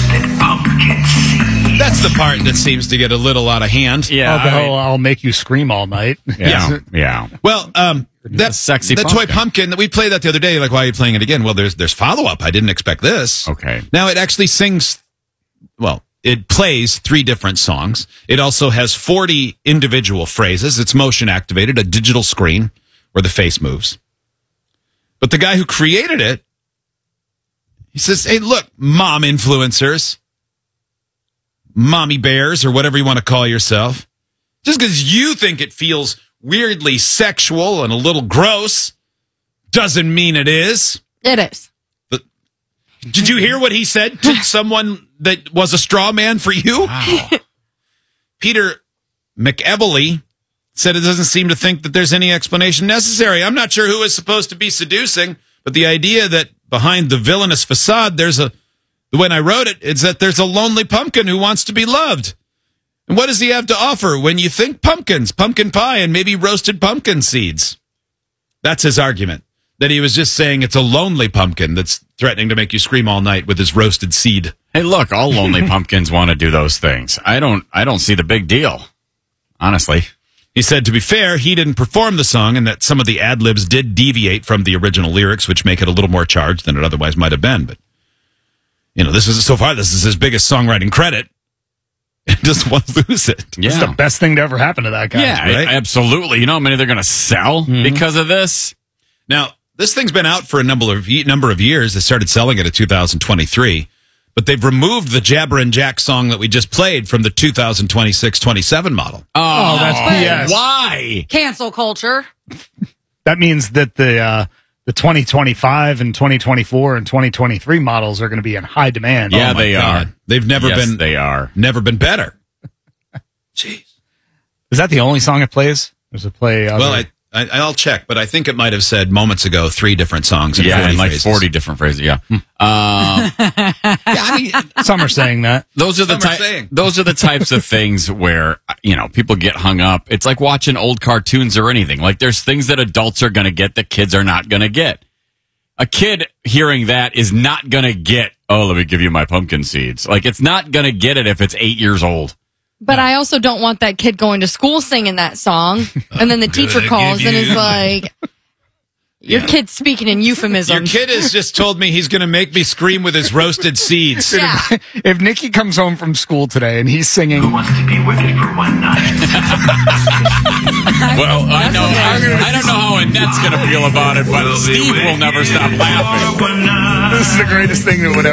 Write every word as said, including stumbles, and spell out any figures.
roasted pumpkin seeds. That's the part that seems to get a little out of hand. Yeah, Oh, the I- whole I'll make you scream all night. yeah, yeah. Well, um, that sexy the pumpkin. toy pumpkin that we played that the other day. Like, why are you playing it again? Well, there's there's follow up. I didn't expect this. Okay. Now it actually sings. Well, it plays three different songs. It also has forty individual phrases. It's motion activated, a digital screen where the face moves. But the guy who created it, he says, "Hey, look, mom influencers, mommy bears, or whatever you want to call yourself. Just because you think it feels weirdly sexual and a little gross doesn't mean it is." It is. But did you hear what he said to someone that was a straw man for you? Wow. Peter McEvely said it doesn't seem to think that there's any explanation necessary. I'm not sure who is supposed to be seducing, but the idea that behind the villainous facade, there's a, the way I wrote it, is that there's a lonely pumpkin who wants to be loved. And what does he have to offer when you think pumpkins, pumpkin pie, and maybe roasted pumpkin seeds? That's his argument, that he was just saying it's a lonely pumpkin that's threatening to make you scream all night with his roasted seed. Hey, look, all lonely pumpkins want to do those things. I don't. I don't see the big deal, honestly. He said, to be fair, he didn't perform the song and that some of the ad-libs did deviate from the original lyrics, which make it a little more charged than it otherwise might have been. But, you know, this is, so far, this is his biggest songwriting credit. He just won't lose it. Yeah, It's the best thing to ever happen to that guy. yeah, right? absolutely. You know how many they're going to sell Mm-hmm. because of this? Now, this thing's been out for a number of, number of years. They started selling it in two thousand twenty-three. But they've removed the Jabberin' Jack song that we just played from the two thousand twenty-six twenty-seven model. Oh, that's B S. Why? Cancel culture. That means that the uh, the twenty twenty-five and twenty twenty-four and twenty twenty-three models are going to be in high demand. Yeah, Oh, my they God. are. They've never Yes, been. They are. Never been better. Jeez. Is that the only song it plays? Does it play? Other... Well, I, I, I'll check, but I think it might have said moments ago three different songs. And Yeah, forty and like phrases. forty different phrases. Yeah. Uh, yeah, I mean, some are saying that. those are the Some are type. saying. Those are the types of things where you know people get hung up. It's like watching old cartoons or anything. Like there's things that adults are going to get that kids are not going to get. A kid hearing that is not going to get. Oh, let me give you my pumpkin seeds. Like it's not going to get it if it's eight years old. But I also don't want that kid going to school singing that song, and then the teacher gonna calls give and is you- like, "Your Yeah. kid's speaking in euphemisms." Your kid has just told me he's going to make me scream with his roasted seeds. Yeah. If Nikki comes home from school today and he's singing, Who wants to be wicked for one night? Well, I know. I, I don't know how Annette's going to feel about it, but Steve will never stop laughing. For one night. this is the greatest thing that would ever